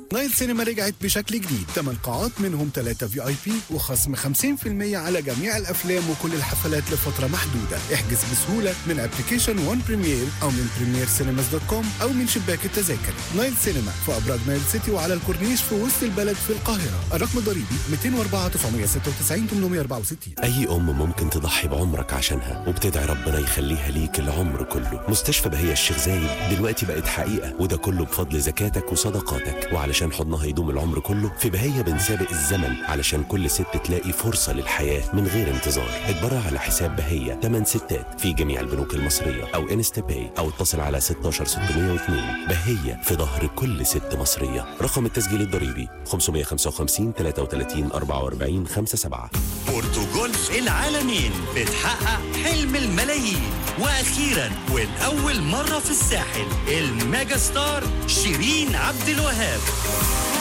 نايل سينما رجعت بشكل جديد، 8 قاعات منهم 3 VIP وخصم 50% على جميع الأفلام وكل الحفلات لفترة محدودة. احجز بسهولة من ابلكيشن وان بريمير أو من premiercinemas.com أو من شباك التذاكر. نايل سينما في أبراج نايل سيتي وعلى الكورنيش في وسط البلد في القاهرة. الرقم الضريبي 204 996 864. أي أم ممكن تضحي بعمرك عشانها وبتدعي ربنا يخليها ليك العمر كله. مستشفى بهية الشيخ زايد دلوقتي بقت حقيقة، وده كله بفضل زكاتك وصدقاتك. وعلشان حضنها يدوم العمر كله، في بهية بنسابق الزمن علشان كل ست تلاقي فرصة للحياة من غير انتظار. اتبرع على حساب بهية 8 ستات في جميع البنوك المصرية أو انستا باي، أو اتصل على 16602. بهية في ظهر كل ست مصرية. رقم التسجيل الضريبي 555 33 44 57. بورتوجولف العالمين بتحقق حلم الملايين، واخيرا والاول مره في الساحل الميجا ستار شيرين عبد الوهاب.